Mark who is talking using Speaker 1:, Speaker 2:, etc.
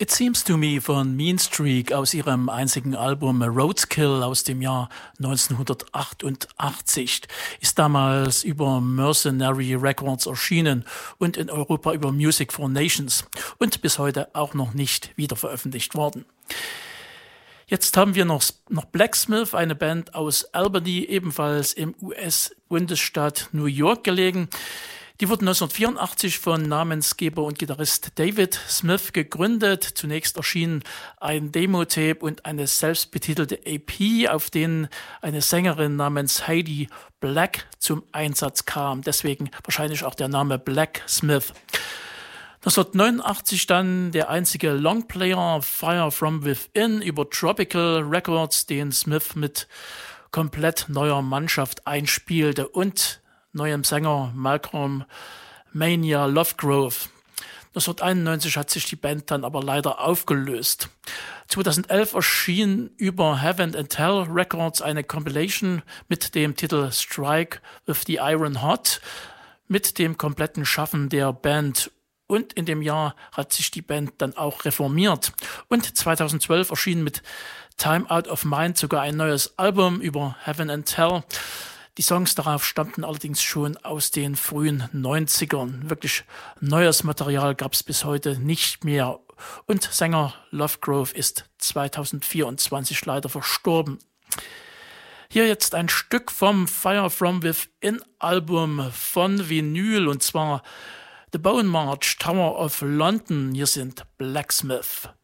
Speaker 1: It Seems to Me von Mean Streak aus ihrem einzigen Album Roadkill aus dem Jahr 1988 ist damals über Mercenary Records erschienen und in Europa über Music for Nations und bis heute auch noch nicht wieder veröffentlicht worden. Jetzt haben wir noch Blacksmith, eine Band aus Albany, ebenfalls im US-Bundesstaat New York gelegen. Die wurden 1984 von Namensgeber und Gitarrist David Smith gegründet. Zunächst erschien ein Demo-Tape und eine selbstbetitelte EP, auf denen eine Sängerin namens Heidi Black zum Einsatz kam. Deswegen wahrscheinlich auch der Name Blacksmith. 1989 dann der einzige Longplayer Fire From Within über Tropical Records, den Smith mit komplett neuer Mannschaft einspielte und neuem Sänger Malcolm Mania Lovegrove. 1991 hat sich die Band dann aber leider aufgelöst. 2011 erschien über Heaven and Hell Records eine Compilation mit dem Titel Strike with the Iron Hot mit dem kompletten Schaffen der Band. Und in dem Jahr hat sich die Band dann auch reformiert. Und 2012 erschien mit Time Out of Mind sogar ein neues Album über Heaven and Hell. Die Songs darauf stammten allerdings schon aus den frühen 90ern. Wirklich neues Material gab es bis heute nicht mehr. Und Sänger Lovegrove ist 2024 leider verstorben. Hier jetzt ein Stück vom Fire From Within Album von Vinyl, und zwar The Bone March Tower of London. Hier sind Blacksmith.